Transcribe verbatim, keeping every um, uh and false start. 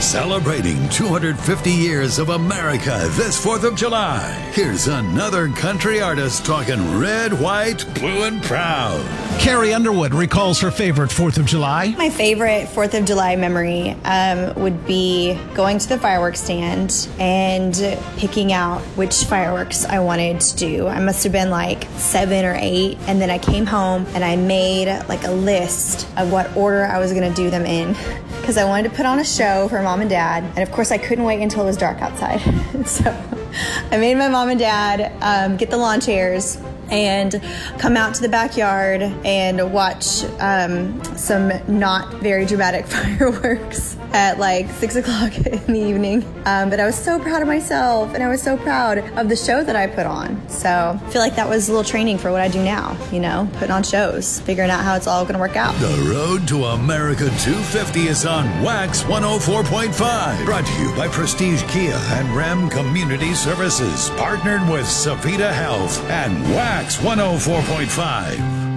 Celebrating two hundred fifty years of America this fourth of July. Here's another country artist talking red, white, blue, and proud. Carrie Underwood recalls her favorite fourth of July. My favorite fourth of July memory um, would be going to the fireworks stand and picking out which fireworks I wanted to do. I must have been like seven or eight, and then I came home and I made like a list of what order I was going to do them in because I wanted to put on a show for Mom and Dad, and of course I couldn't wait until it was dark outside. So I made my mom and dad um, get the lawn chairs and come out to the backyard and watch um, some not very dramatic fireworks at like six o'clock in the evening. Um, but I was so proud of myself, and I was so proud of the show that I put on. So I feel like that was a little training for what I do now, you know, putting on shows, figuring out how it's all going to work out. The Road to America two fifty is on Wax one oh four point five. Brought to you by Prestige Kia and Ram Community Services. Partnered with Savita Health and Wax one oh four point five.